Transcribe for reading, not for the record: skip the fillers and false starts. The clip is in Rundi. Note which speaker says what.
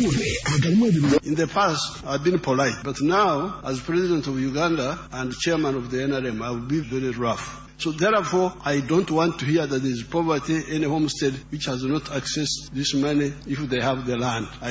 Speaker 1: In the past, I've been polite, but now, as President of Uganda and Chairman of the NRM, I will be very rough. So therefore, I don't want to hear that there is poverty in a homestead which has not accessed this money if they have the land.